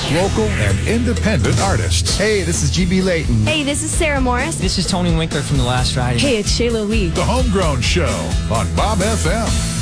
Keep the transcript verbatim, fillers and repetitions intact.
local, and independent artists. Hey, this is G B Layton. Hey, this is Sarah Morris. This is Tony Winkler from The Last Ride. Hey, it's Shayla Lee. The Homegrown Show on Bob F M.